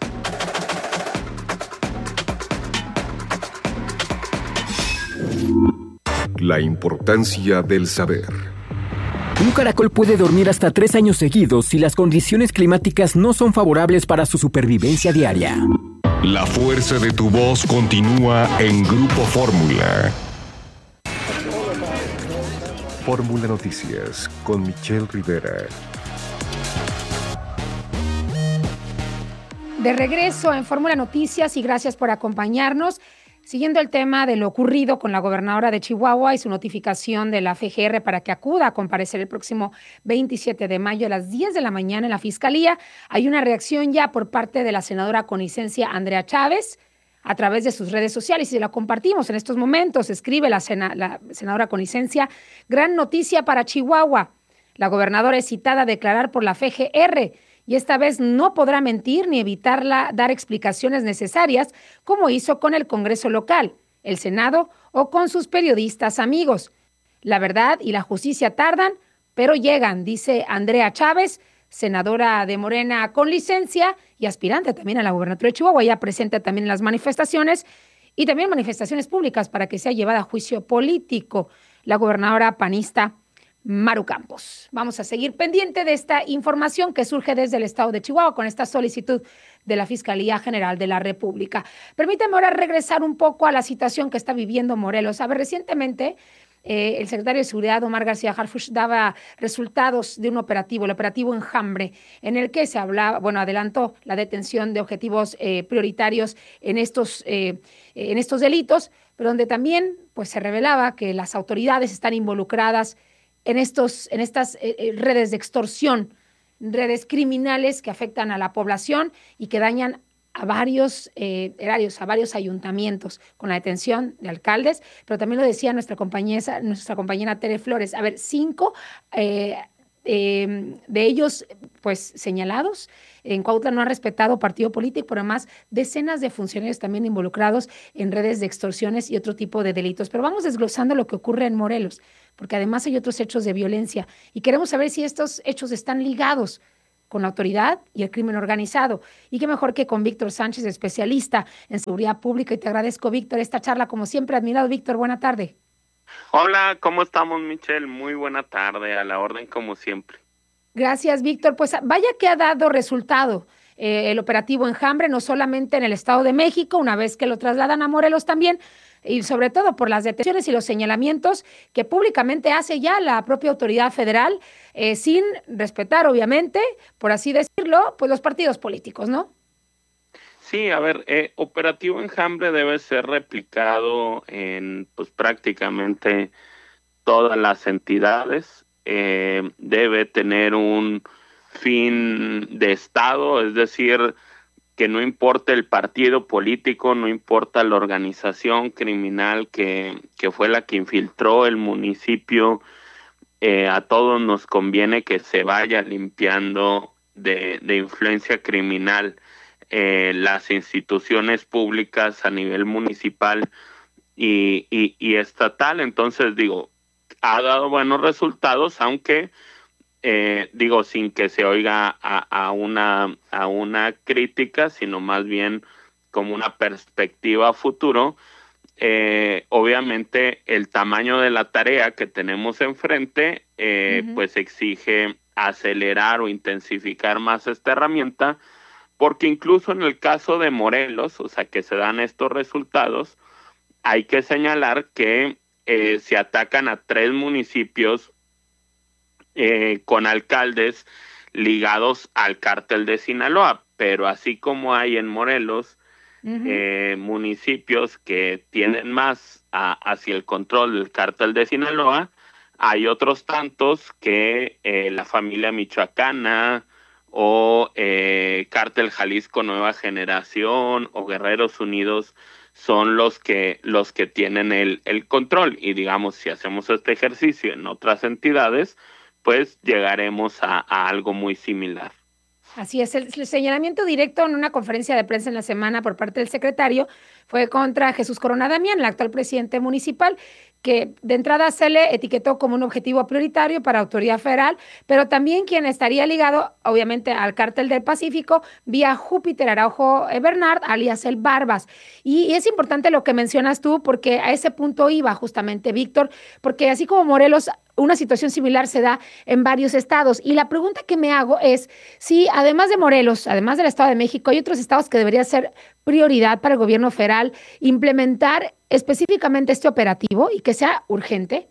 La importancia del saber. Un caracol puede dormir hasta tres años seguidos si las condiciones climáticas no son favorables para su supervivencia diaria. La fuerza de tu voz continúa en Grupo Fórmula. Fórmula Noticias con Michelle Rivera. De regreso en Fórmula Noticias y gracias por acompañarnos. Siguiendo el tema de lo ocurrido con la gobernadora de Chihuahua y su notificación de la F G R para que acuda a comparecer el próximo veintisiete de mayo a las diez de la mañana en la Fiscalía, hay una reacción ya por parte de la senadora con licencia Andrea Chávez a través de sus redes sociales y la compartimos en estos momentos. Escribe la, sena, la senadora con licencia: gran noticia para Chihuahua. La gobernadora es citada a declarar por la F G R. Y esta vez no podrá mentir ni evitarla dar explicaciones necesarias como hizo con el Congreso local, el Senado o con sus periodistas amigos. La verdad y la justicia tardan, pero llegan, dice Andrea Chávez, senadora de Morena con licencia y aspirante también a la gobernatura de Chihuahua. Ella presenta también las manifestaciones y también manifestaciones públicas para que sea llevada a juicio político la gobernadora panista Maru Campos. Vamos a seguir pendiente de esta información que surge desde el estado de Chihuahua con esta solicitud de la Fiscalía General de la República. Permítame ahora regresar un poco a la situación que está viviendo Morelos. A ver, recientemente eh, el secretario de Seguridad, Omar García Harfuch, daba resultados de un operativo, el operativo Enjambre, en el que se hablaba, bueno, adelantó la detención de objetivos eh, prioritarios en estos, eh, en estos delitos, pero donde también pues, se revelaba que las autoridades están involucradas en, estos, en estas eh, redes de extorsión, redes criminales que afectan a la población y que dañan a varios eh, erarios, a varios ayuntamientos, con la detención de alcaldes, pero también lo decía nuestra compañera, nuestra compañera Tere Flores. A ver, cinco eh, eh, de ellos pues señalados. En Cuautla no ha respetado partido político, pero además decenas de funcionarios también involucrados en redes de extorsiones y otro tipo de delitos. Pero vamos desglosando lo que ocurre en Morelos, porque además hay otros hechos de violencia y queremos saber si estos hechos están ligados con la autoridad y el crimen organizado. Y qué mejor que con Víctor Sánchez, especialista en seguridad pública. Y te agradezco, Víctor, esta charla como siempre. Admirado, Víctor, buena tarde. Hola, ¿cómo estamos, Michelle? Muy buena tarde, a la orden como siempre. Gracias, Víctor. Pues vaya que ha dado resultado eh, el operativo Enjambre, no solamente en el Estado de México, una vez que lo trasladan a Morelos también, y sobre todo por las detenciones y los señalamientos que públicamente hace ya la propia autoridad federal, eh, sin respetar, obviamente, por así decirlo, pues los partidos políticos, ¿no? Sí, a ver, eh, Operativo Enjambre debe ser replicado en pues prácticamente todas las entidades. Eh, debe tener un fin de Estado, es decir, que no importa el partido político, no importa la organización criminal que, que fue la que infiltró el municipio, eh, a todos nos conviene que se vaya limpiando de, de influencia criminal eh, las instituciones públicas a nivel municipal y, y, y estatal. Entonces, digo, ha dado buenos resultados, aunque eh, digo, sin que se oiga a, a una a una crítica, sino más bien como una perspectiva a futuro. Eh, obviamente el tamaño de la tarea que tenemos enfrente eh, uh-huh. pues exige acelerar o intensificar más esta herramienta, porque incluso en el caso de Morelos, o sea, que se dan estos resultados, hay que señalar que Eh, se atacan a tres municipios eh, con alcaldes ligados al cártel de Sinaloa, pero así como hay en Morelos uh-huh. eh, municipios que tienen más a, hacia el control del cártel de Sinaloa, hay otros tantos que eh, la familia michoacana o eh, Cártel Jalisco Nueva Generación o Guerreros Unidos son los que los que tienen el, el control. Y digamos, si hacemos este ejercicio en otras entidades, pues llegaremos a, a algo muy similar. Así es, el, el señalamiento directo en una conferencia de prensa en la semana por parte del secretario fue contra Jesús Corona Damián, el actual presidente municipal, que de entrada se le etiquetó como un objetivo prioritario para autoridad federal, pero también quien estaría ligado, obviamente, al Cártel del Pacífico, vía Júpiter Araujo Bernard, alias el Barbas. Y, y es importante lo que mencionas tú, porque a ese punto iba justamente, Víctor, porque así como Morelos, una situación similar se da en varios estados. Y la pregunta que me hago es si, además de Morelos, además del Estado de México, hay otros estados que debería ser prioridad para el gobierno federal implementar específicamente este operativo y que sea urgente.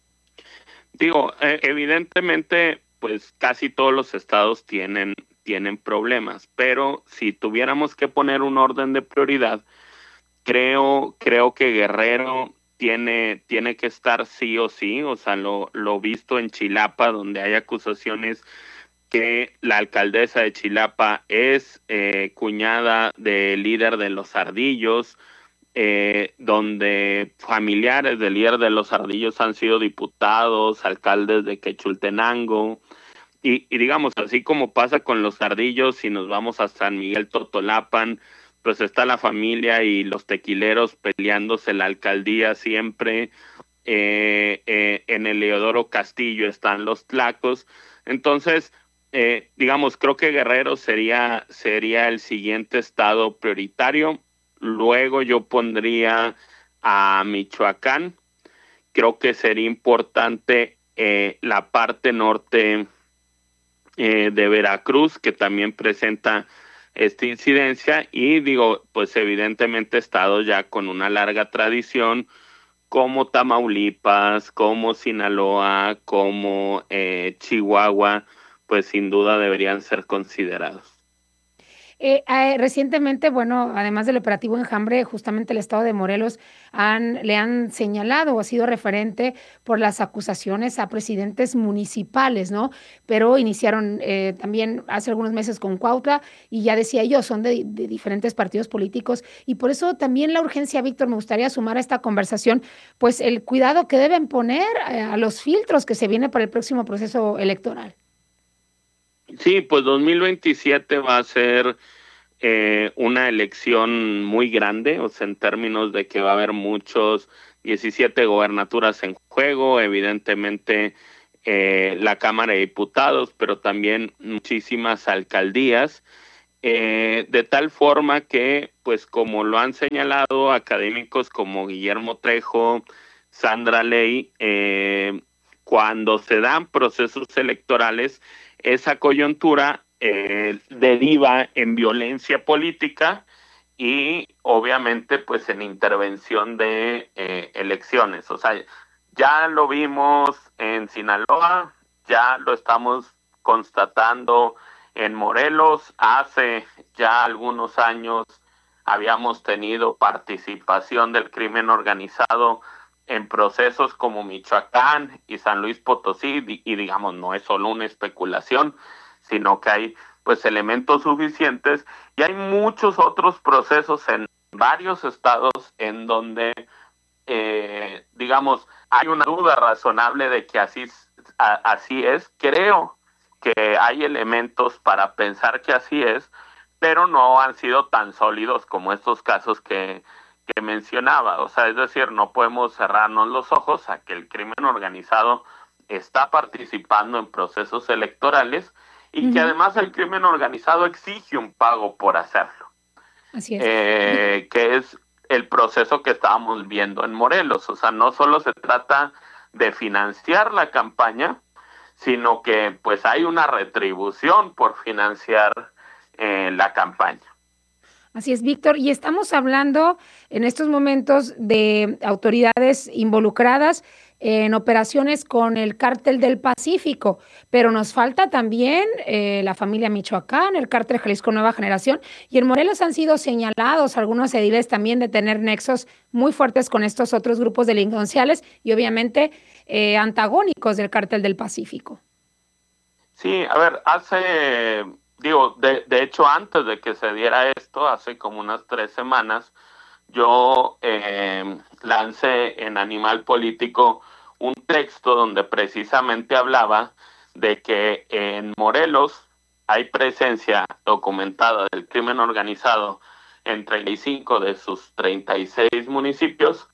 Digo, eh, evidentemente, pues casi todos los estados tienen, tienen problemas, pero si tuviéramos que poner un orden de prioridad, creo, creo que Guerrero tiene, tiene que estar sí o sí. O sea, lo, lo visto en Chilapa, donde hay acusaciones que la alcaldesa de Chilapa es eh, cuñada del líder de los Ardillos, eh, donde familiares del líder de los Ardillos han sido diputados, alcaldes de Quechultenango, y, y digamos, así como pasa con los Ardillos, si nos vamos a San Miguel Totolapan, pues está la familia y los tequileros peleándose la alcaldía siempre. Eh, eh, en el Leodoro Castillo están los tlacos. Entonces, eh, digamos, creo que Guerrero sería, sería el siguiente estado prioritario. Luego yo pondría a Michoacán. Creo que sería importante eh, la parte norte eh, de Veracruz, que también presenta esta incidencia, y digo, pues evidentemente estados ya con una larga tradición, como Tamaulipas, como Sinaloa, como eh, Chihuahua, pues sin duda deberían ser considerados. Eh, eh, recientemente, bueno, además del operativo Enjambre, justamente el estado de Morelos han, le han señalado o ha sido referente por las acusaciones a presidentes municipales, ¿no? Pero iniciaron eh, también hace algunos meses con Cuautla y ya decía yo, son de, de diferentes partidos políticos y por eso también la urgencia, Víctor, me gustaría sumar a esta conversación, pues el cuidado que deben poner a, a los filtros que se viene para el próximo proceso electoral. Sí, pues dos mil veintisiete va a ser eh, una elección muy grande, o sea, en términos de que va a haber muchos, diecisiete gobernaturas en juego, evidentemente eh, la Cámara de Diputados, pero también muchísimas alcaldías, eh, de tal forma que, pues como lo han señalado académicos como Guillermo Trejo, Sandra Ley, eh, cuando se dan procesos electorales, esa coyuntura eh, deriva en violencia política y obviamente pues en intervención de eh, elecciones. O sea, ya lo vimos en Sinaloa, ya lo estamos constatando en Morelos. Hace ya algunos años habíamos tenido participación del crimen organizado en procesos como Michoacán y San Luis Potosí, y digamos, no es solo una especulación, sino que hay pues elementos suficientes, y hay muchos otros procesos en varios estados en donde, eh, digamos, hay una duda razonable de que así, a, así es. Creo que hay elementos para pensar que así es, pero no han sido tan sólidos como estos casos que que mencionaba. O sea, es decir, no podemos cerrarnos los ojos a que el crimen organizado está participando en procesos electorales y uh-huh. que además el crimen organizado exige un pago por hacerlo. Así es. Eh, que es el proceso que estábamos viendo en Morelos. O sea, no solo se trata de financiar la campaña, sino que pues hay una retribución por financiar eh, la campaña. Así es, Víctor, y estamos hablando en estos momentos de autoridades involucradas en operaciones con el Cártel del Pacífico, pero nos falta también eh, la familia Michoacán, el Cártel Jalisco Nueva Generación, y en Morelos han sido señalados algunos ediles también de tener nexos muy fuertes con estos otros grupos delincuenciales y obviamente eh, antagónicos del Cártel del Pacífico. Sí, a ver, hace... Digo, de, de hecho, antes de que se diera esto, hace como unas tres semanas, yo eh, lancé en Animal Político un texto donde precisamente hablaba de que en Morelos hay presencia documentada del crimen organizado en treinta y cinco de sus treinta y seis municipios.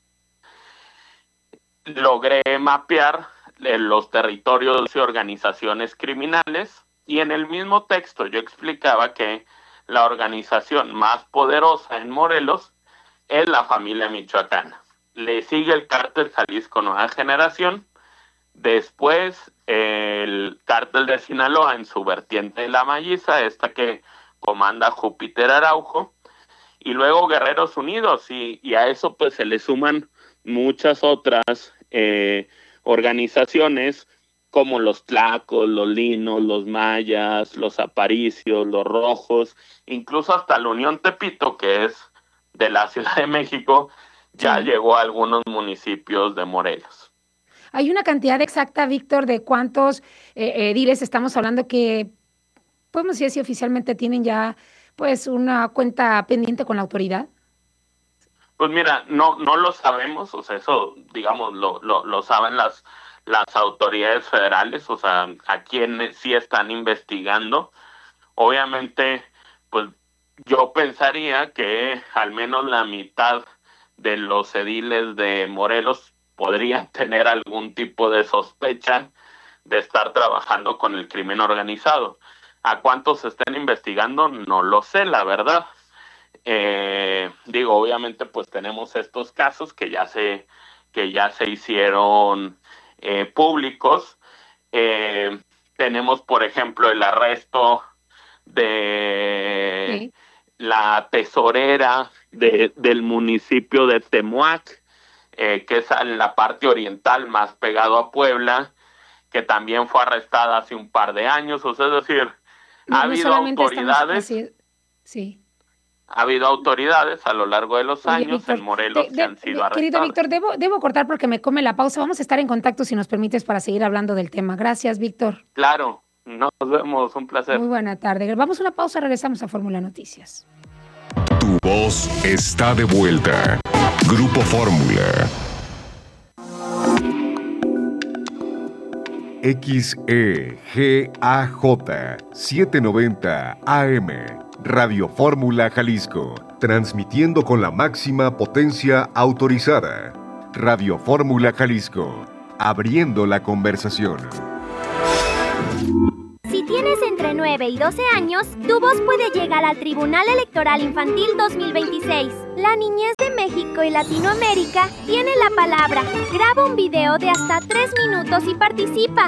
Logré mapear los territorios y organizaciones criminales. Y en el mismo texto yo explicaba que la organización más poderosa en Morelos es la familia michoacana. Le sigue el Cártel Jalisco Nueva Generación, después el Cártel de Sinaloa en su vertiente de La Malliza, esta que comanda Júpiter Araujo, y luego Guerreros Unidos, y, y a eso pues se le suman muchas otras eh, organizaciones como los Tlacos, los Linos, los Mayas, los Aparicios, los Rojos, incluso hasta la Unión Tepito, que es de la Ciudad de México, ya sí. llegó a algunos municipios de Morelos. ¿Hay una cantidad exacta, Víctor, de cuántos eh, ediles estamos hablando que, podemos decir si oficialmente tienen ya pues una cuenta pendiente con la autoridad? Pues mira, no, no lo sabemos, o sea, eso, digamos, lo, lo, lo saben las... las autoridades federales, o sea, a quienes sí están investigando. Obviamente, pues yo pensaría que al menos la mitad de los ediles de Morelos podrían tener algún tipo de sospecha de estar trabajando con el crimen organizado. ¿A cuántos estén investigando? No lo sé, la verdad. Eh, digo, obviamente, pues tenemos estos casos que ya se, que ya se hicieron Eh, públicos. Eh, tenemos, por ejemplo, el arresto de sí. la tesorera de, del municipio de Temuac, eh, que es en la parte oriental más pegado a Puebla, que también fue arrestada hace un par de años. O sea, es decir, no, ha no habido autoridades... Estamos, Sí. Ha habido autoridades a lo largo de los Oye, años Víctor, en Morelos de- que de- han sido de- Querido arrestados. Víctor, debo, debo cortar porque me come la pausa. Vamos a estar en contacto si nos permites para seguir hablando del tema. Gracias, Víctor. Claro, nos vemos, un placer. Muy buena tarde. Vamos a una pausa, regresamos a Fórmula Noticias. Tu voz está de vuelta. Grupo Fórmula. X E G A J setecientos noventa A M, Radio Fórmula Jalisco, transmitiendo con la máxima potencia autorizada. Radio Fórmula Jalisco, abriendo la conversación. Si tienes entre nueve y doce años, tu voz puede llegar al Tribunal Electoral Infantil dos mil veintiséis. La niñez de México y Latinoamérica tiene la palabra. Graba un video de hasta tres minutos y participa.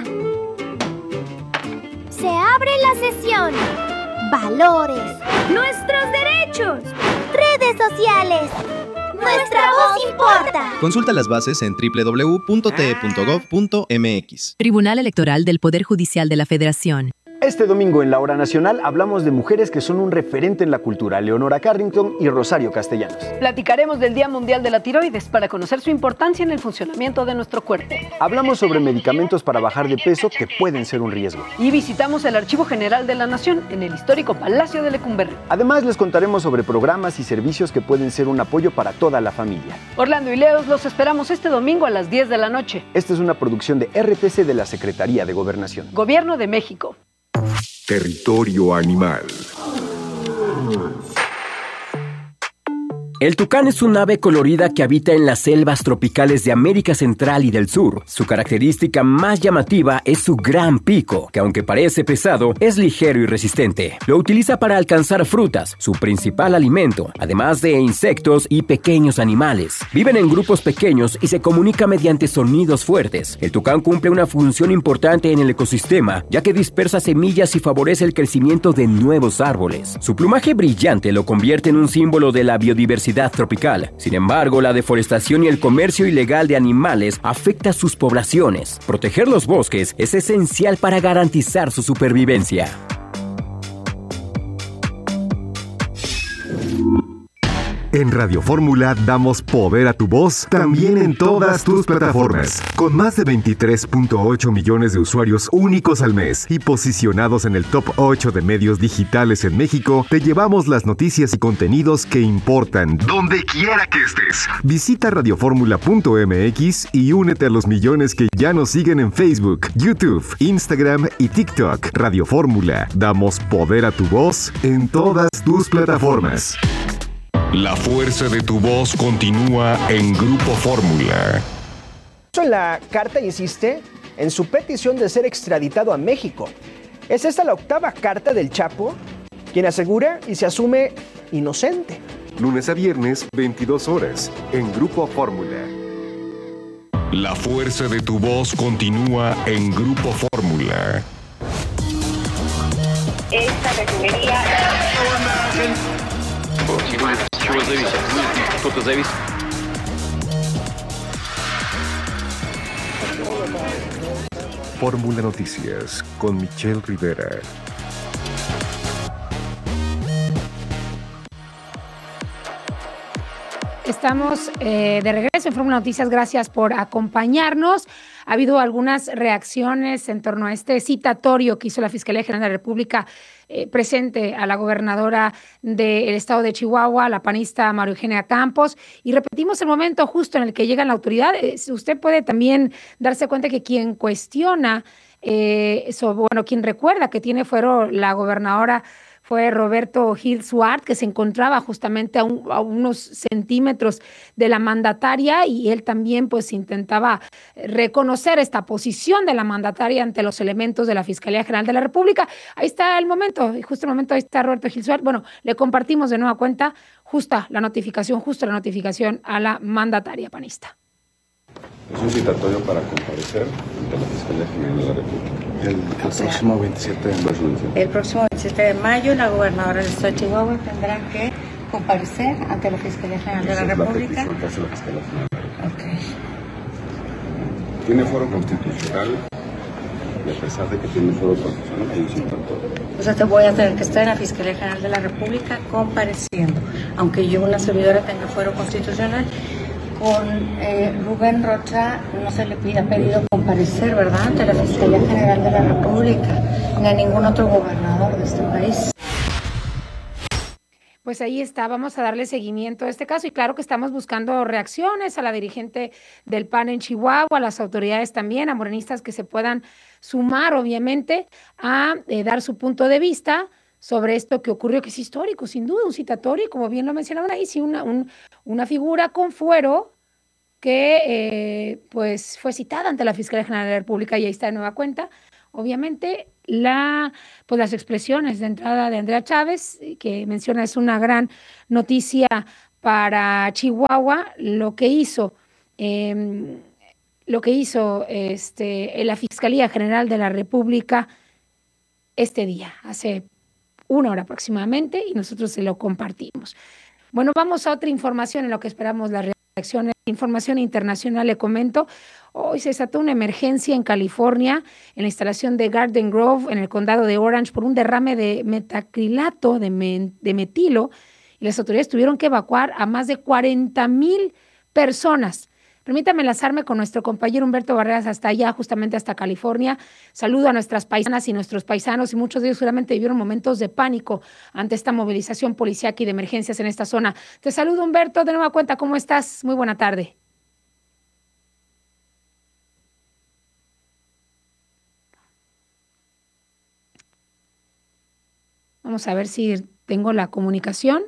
Se abre la sesión. Valores. Nuestros derechos. Redes sociales. Nuestra voz importa. Consulta las bases en doble u doble u doble u punto t e punto gov punto m x. Tribunal Electoral del Poder Judicial de la Federación. Este domingo en La Hora Nacional hablamos de mujeres que son un referente en la cultura, Leonora Carrington y Rosario Castellanos. Platicaremos del Día Mundial de la Tiroides para conocer su importancia en el funcionamiento de nuestro cuerpo. Hablamos sobre medicamentos para bajar de peso que pueden ser un riesgo. Y visitamos el Archivo General de la Nación en el histórico Palacio de Lecumberri. Además les contaremos sobre programas y servicios que pueden ser un apoyo para toda la familia. Orlando y Leos los esperamos este domingo a las diez de la noche. Esta es una producción de R T C de la Secretaría de Gobernación. Gobierno de México. Territorio animal. El tucán es un ave colorida que habita en las selvas tropicales de América Central y del Sur. Su característica más llamativa es su gran pico, que aunque parece pesado, es ligero y resistente. Lo utiliza para alcanzar frutas, su principal alimento, además de insectos y pequeños animales. Viven en grupos pequeños y se comunica mediante sonidos fuertes. El tucán cumple una función importante en el ecosistema, ya que dispersa semillas y favorece el crecimiento de nuevos árboles. Su plumaje brillante lo convierte en un símbolo de la biodiversidad tropical. Sin embargo, la deforestación y el comercio ilegal de animales afecta a sus poblaciones. Proteger los bosques es esencial para garantizar su supervivencia. En Radio Fórmula damos poder a tu voz también en todas tus plataformas. Con más de veintitrés punto ocho millones de usuarios únicos al mes y posicionados en el top ocho de medios digitales en México, te llevamos las noticias y contenidos que importan donde quiera que estés. Visita radioformula punto m x y únete a los millones que ya nos siguen en Facebook, YouTube, Instagram y TikTok. Radio Fórmula, damos poder a tu voz en todas tus plataformas. La fuerza de tu voz continúa en Grupo Fórmula. En la carta insiste en su petición de ser extraditado a México. ¿Es esta la octava carta del Chapo, quien asegura y se asume inocente? Lunes a viernes, veintidós horas, en Grupo Fórmula. La fuerza de tu voz continúa en Grupo Fórmula. Esta refinería... Чего зависит? Кто-то зависит. Fórmula Noticias con Michelle Rivera. Estamos eh, de regreso en Fórmula Noticias. Gracias por acompañarnos. Ha habido algunas reacciones en torno a este citatorio que hizo la Fiscalía General de la República eh, presente a la gobernadora del estado de Chihuahua, la panista María Eugenia Campos. Y repetimos el momento justo en el que llega la autoridad. Eh, usted puede también darse cuenta que quien cuestiona, eh, sobre, bueno, quien recuerda que tiene fuero la gobernadora fue Roberto Gil Suart, que se encontraba justamente a, un, a unos centímetros de la mandataria, y él también pues intentaba reconocer esta posición de la mandataria ante los elementos de la Fiscalía General de la República. Ahí está el momento, y justo el momento ahí está Roberto Gil Suart. Bueno, le compartimos de nueva cuenta justa la notificación, justa la notificación a la mandataria panista. Es un citatorio para comparecer ante la Fiscalía General de la República. El, el próximo veintisiete de mayo. El próximo veintisiete de mayo, la gobernadora del estado de Chihuahua tendrá que comparecer ante la Fiscalía General de la República. Es la petición que hace la Fiscalía General de la República. Okay. Tiene foro constitucional Y a pesar de que tiene fuero profesional, ahí sí está todo. O sea, te voy a tener que estar en la Fiscalía General de la República compareciendo, aunque yo, una servidora, tenga fuero constitucional. Con eh, Rubén Rocha no se le pida pedido comparecer, ¿verdad?, ante la Fiscalía General de la República, ni a ningún otro gobernador de este país. Pues ahí está, vamos a darle seguimiento a este caso y claro que estamos buscando reacciones a la dirigente del P A N en Chihuahua, a las autoridades también, a morenistas que se puedan sumar obviamente a eh, dar su punto de vista sobre esto que ocurrió, que es histórico, sin duda, un citatorio, como bien lo mencionaban ahí, sí, una, un, una figura con fuero que eh, pues fue citada ante la Fiscalía General de la República y ahí está de nueva cuenta. Obviamente, la, pues las expresiones de entrada de Andrea Chávez, que menciona es una gran noticia para Chihuahua, lo que hizo, eh, lo que hizo este, la Fiscalía General de la República este día, hace una hora aproximadamente, y nosotros se lo compartimos. Bueno, vamos a otra información en lo que esperamos las reacciones. Información internacional, le comento. Hoy se desató una emergencia en California, en la instalación de Garden Grove, en el condado de Orange, por un derrame de metacrilato, de, me, de metilo, y las autoridades tuvieron que evacuar a más de cuarenta mil personas. Permítame enlazarme con nuestro compañero Humberto Barreras hasta allá, justamente hasta California. Saludo a nuestras paisanas y nuestros paisanos, y muchos de ellos seguramente vivieron momentos de pánico ante esta movilización policíaca y de emergencias en esta zona. Te saludo, Humberto, de nueva cuenta, ¿cómo estás? Muy buena tarde. Vamos a ver si tengo la comunicación.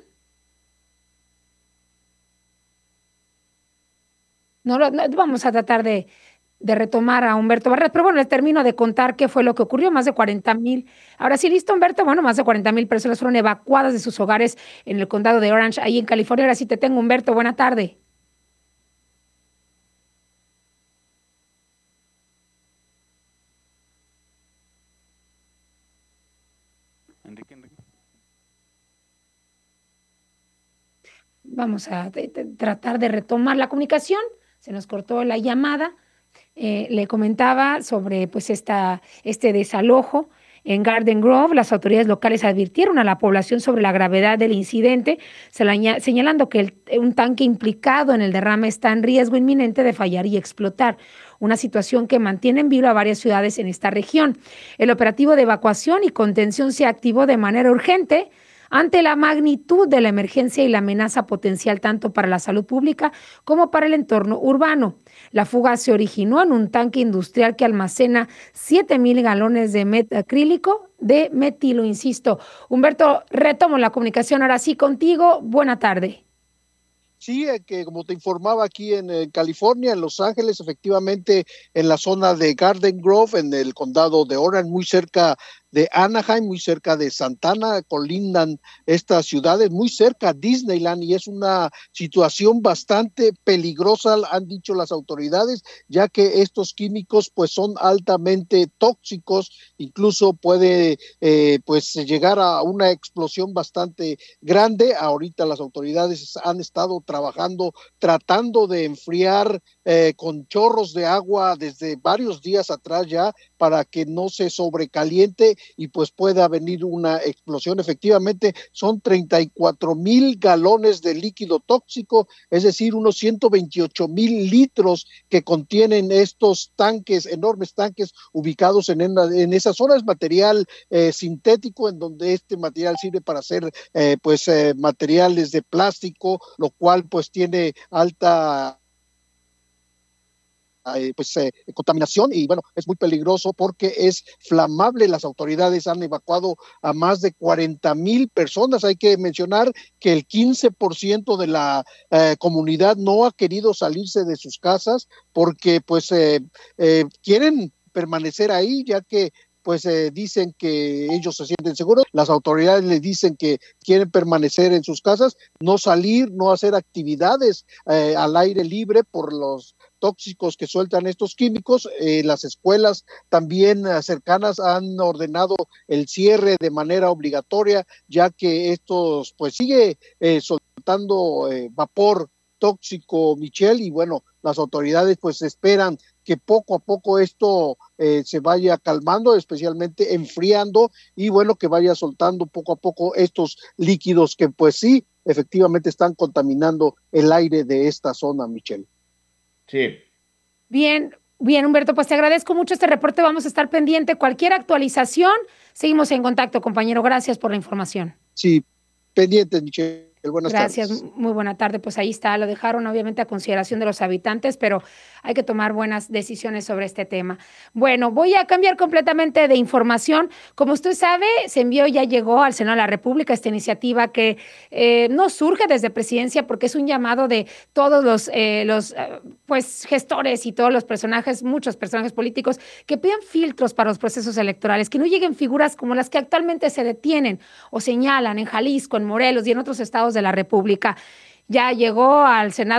No, no, vamos a tratar de, de retomar a Humberto Barreras, pero bueno, les termino de contar qué fue lo que ocurrió. Más de cuarenta mil, ahora sí, listo, Humberto, bueno, más de cuarenta mil personas fueron evacuadas de sus hogares en el condado de Orange, ahí en California. Ahora sí te tengo, Humberto, buena tarde. Enrique, Enrique. Vamos a de, de, tratar de retomar la comunicación. Se nos cortó la llamada. Eh, le comentaba sobre pues esta, este desalojo en Garden Grove. Las autoridades locales advirtieron a la población sobre la gravedad del incidente, señalando que el, un tanque implicado en el derrame está en riesgo inminente de fallar y explotar, una situación que mantiene en vilo a varias ciudades en esta región. El operativo de evacuación y contención se activó de manera urgente ante la magnitud de la emergencia y la amenaza potencial tanto para la salud pública como para el entorno urbano. La fuga se originó en un tanque industrial que almacena siete mil galones de metacrílico de metilo, insisto. Humberto, retomo la comunicación ahora sí contigo. Buena tarde. Sí, eh, que como te informaba aquí en eh, California, en Los Ángeles, efectivamente en la zona de Garden Grove, en el condado de Orange, muy cerca de Anaheim, muy cerca de Santana, colindan estas ciudades, muy cerca a Disneyland, y es una situación bastante peligrosa, han dicho las autoridades, ya que estos químicos pues son altamente tóxicos, incluso puede eh, pues llegar a una explosión bastante grande. Ahorita las autoridades han estado trabajando, tratando de enfriar eh, con chorros de agua desde varios días atrás ya, para que no se sobrecaliente y pues pueda venir una explosión. Efectivamente son treinta y cuatro mil galones de líquido tóxico, es decir, unos ciento veintiocho mil litros que contienen estos tanques, enormes tanques ubicados en, en, en esa zona. Es material eh, sintético, en donde este material sirve para hacer eh, pues eh, materiales de plástico, lo cual pues tiene alta pues eh, contaminación, y bueno, es muy peligroso porque es flamable. Las autoridades han evacuado a más de cuarenta mil personas. Hay que mencionar que el quince por ciento de la eh, comunidad no ha querido salirse de sus casas porque pues eh, eh, quieren permanecer ahí, ya que pues eh, dicen que ellos se sienten seguros. Las autoridades les dicen que quieren permanecer en sus casas, no salir, no hacer actividades eh, al aire libre por los tóxicos que sueltan estos químicos. Eh, las escuelas también eh, cercanas han ordenado el cierre de manera obligatoria, ya que estos pues sigue eh, soltando eh, vapor tóxico, Michelle, y bueno, las autoridades pues esperan que poco a poco esto eh, se vaya calmando, especialmente enfriando, y bueno, que vaya soltando poco a poco estos líquidos que pues sí, efectivamente están contaminando el aire de esta zona, Michelle. Sí. Bien, bien, Humberto, pues te agradezco mucho este reporte, vamos a estar pendiente, cualquier actualización, seguimos en contacto, compañero, gracias por la información. Sí, pendientes, Michelle. Buenas Gracias, tardes. muy buena tarde. Pues ahí está, lo dejaron obviamente a consideración de los habitantes, pero hay que tomar buenas decisiones sobre este tema. Bueno, voy a cambiar completamente de información. Como usted sabe, se envió, ya llegó al Senado de la República esta iniciativa que eh, no surge desde Presidencia porque es un llamado de todos los, eh, los eh, pues, gestores y todos los personajes, muchos personajes políticos, que pidan filtros para los procesos electorales, que no lleguen figuras como las que actualmente se detienen o señalan en Jalisco, en Morelos y en otros estados de la República. Ya llegó al Senado